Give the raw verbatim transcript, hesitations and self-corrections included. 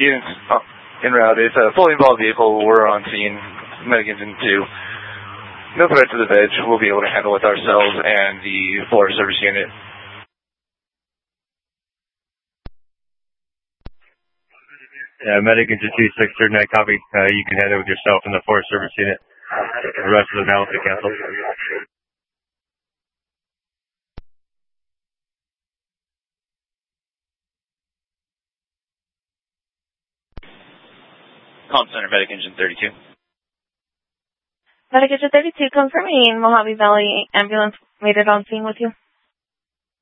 units en route. It's a fully involved vehicle. We're on scene. Medic Engine two. No threat to the veg. We'll be able to handle it ourselves and the Forest Service unit. Yeah, Medic Engine two six thirty nine, copy. Uh, you can handle it with yourself and the Forest Service unit. The rest of the balance is canceled. Comm Center, Medic Engine thirty-two. Medic Engine thirty-two, confirming Mojave Valley ambulance made it on scene with you.